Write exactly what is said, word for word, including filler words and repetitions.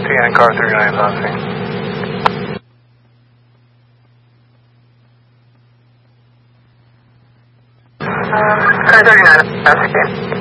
T N car thirty-nine is on scene. Car thirty-nine is on scene.